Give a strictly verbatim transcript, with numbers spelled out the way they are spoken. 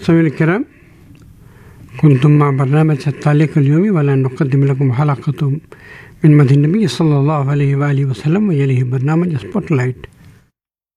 مستمعينا الكرام، كنتم مع برنامج التعليق اليومي، ولا نقدم لكم حلقة من مدينة النبي صلى الله عليه وآله وسلم، ويليه برنامج سبوت لايت.